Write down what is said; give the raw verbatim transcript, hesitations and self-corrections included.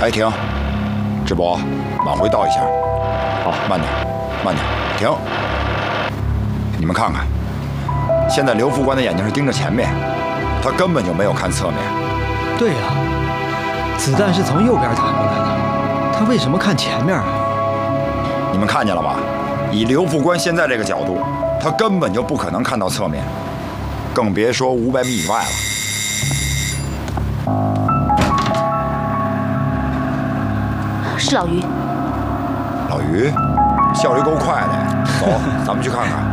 哎，停！智博，往回倒一下。 好， 慢点，慢点，停！你们看看，现在刘副官的眼睛是盯着前面，他根本就没有看侧面。 对呀、啊，子弹是从右边打过来的，他为什么看前面啊？ 你们看见了吧？以刘副官现在这个角度，他根本就不可能看到侧面，更别说五百米以外了。 是老于。 老于，效率够快的。走，咱们去看看。